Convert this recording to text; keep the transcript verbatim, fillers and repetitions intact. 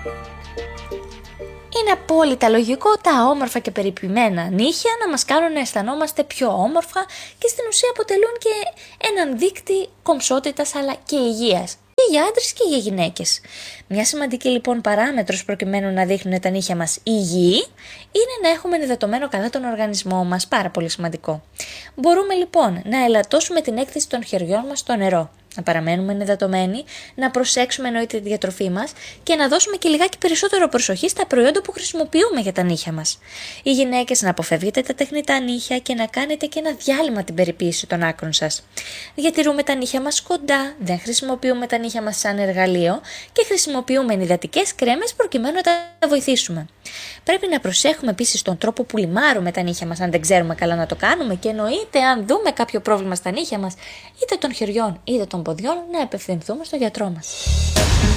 Είναι απόλυτα λογικό τα όμορφα και περιποιημένα νύχια να μας κάνουν να αισθανόμαστε πιο όμορφα και στην ουσία αποτελούν και έναν δείκτη κομψότητας αλλά και υγείας. Και για άντρες και για γυναίκες. Μια σημαντική λοιπόν παράμετρος προκειμένου να δείχνουν τα νύχια μας υγιή είναι να έχουμε ενυδατωμένο καλά τον οργανισμό μας, πάρα πολύ σημαντικό. Μπορούμε λοιπόν να ελαττώσουμε την έκθεση των χεριών μας στο νερό, να παραμένουμε ενυδατωμένοι, να προσέξουμε εννοείται τη διατροφή μας και να δώσουμε και λιγάκι περισσότερο προσοχή στα προϊόντα που χρησιμοποιούμε για τα νύχια μας. Οι γυναίκες να αποφεύγετε τα τεχνητά νύχια και να κάνετε και ένα διάλειμμα την περιποίηση των άκρων σας. Διατηρούμε τα νύχια μας κοντά, δεν χρησιμοποιούμε τα νύχια μας σαν εργαλείο και χρησιμοποιούμε ενυδατικές κρέμες προκειμένου να τα βοηθήσουμε. Πρέπει να προσέχουμε επίσης τον τρόπο που λιμάρουμε τα νύχια μας αν δεν ξέρουμε καλά να το κάνουμε και εννοείται αν δούμε κάποιο πρόβλημα στα νύχια μας είτε των χεριών είτε των ποδιών να απευθυνθούμε στον γιατρό μας.